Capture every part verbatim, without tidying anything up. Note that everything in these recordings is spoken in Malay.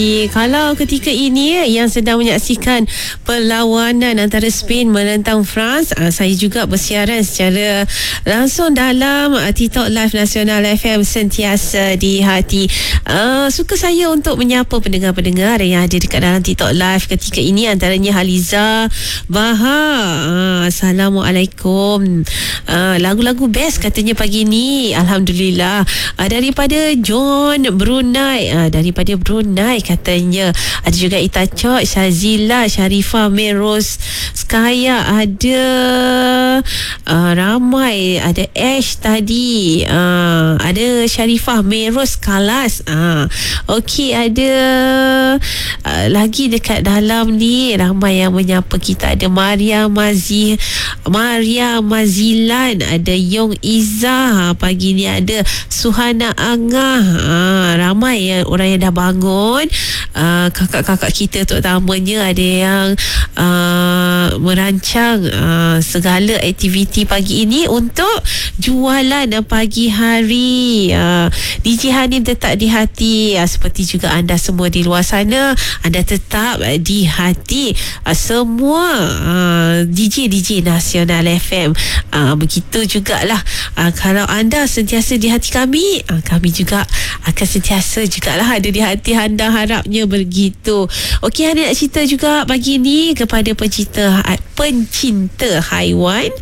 Kalau ketika ini yang sedang menyaksikan perlawanan antara Spain menentang France, saya juga bersiaran secara langsung dalam TikTok Live Nasional F M Sentiasa di Hati. Uh, suka saya untuk menyapa pendengar-pendengar yang ada dekat dalam TikTok Live ketika ini, antaranya Haliza Baha. Uh, Assalamualaikum. Uh, lagu-lagu best katanya pagi ni. Alhamdulillah. Uh, daripada John Brunei. Uh, daripada Brunei katanya. Ada juga Itacok, Syazila, Sharifah, Meros, Skaya, ada uh, ramai, ada Ash tadi, uh, ada Sharifah, Meros, Kalas, uh. Okey, ada uh, lagi dekat dalam ni ramai yang menyapa kita. Ada Maria Mazi, Maria Mazilan, ada Yong Izzah, pagi ni ada Suhana Angah, uh, ramai yang orang yang dah bangun. Uh, kakak-kakak kita terutamanya ada yang uh, merancang uh, segala aktiviti pagi ini untuk jualan pagi hari. uh, D J Hanim tetap di hati, uh, seperti juga anda semua di luar sana, anda tetap uh, di hati uh, semua uh, D J D J Nasional F M. uh, begitu jugalah uh, kalau anda sentiasa di hati kami, uh, kami juga akan sentiasa jugalah ada di hati anda, harapnya begitu. Okey, Hana nak cerita juga pagi ni kepada pencinta pencinta haiwan.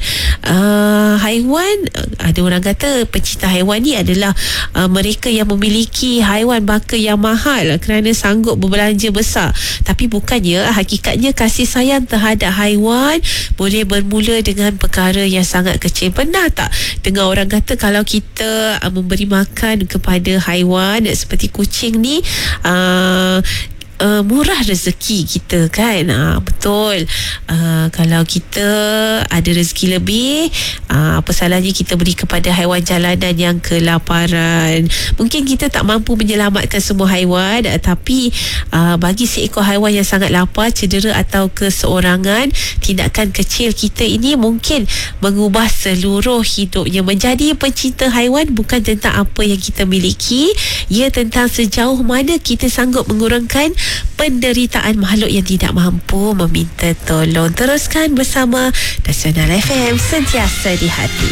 Uh, haiwan, ada orang kata pencinta haiwan ni adalah uh, mereka yang memiliki haiwan baka yang mahal kerana sanggup berbelanja besar. Tapi bukannya, hakikatnya kasih sayang terhadap haiwan boleh bermula dengan perkara yang sangat kecil. Pernah tak dengar orang kata kalau kita uh, memberi makan kepada haiwan seperti kucing ni, uh, Uh, murah rezeki kita kan. uh, Betul. uh, Kalau kita ada rezeki lebih, uh, apa salahnya kita beri kepada haiwan jalanan yang kelaparan. Mungkin kita tak mampu menyelamatkan semua haiwan, uh, tapi uh, bagi seekor haiwan yang sangat lapar, cedera atau keseorangan, tindakan kecil kita ini mungkin mengubah seluruh hidupnya. Menjadi pencinta haiwan bukan tentang apa yang kita miliki, ia tentang sejauh mana kita sanggup mengurangkan penderitaan makhluk yang tidak mampu meminta tolong. Teruskan bersama Nasional F M, sentiasa di hati.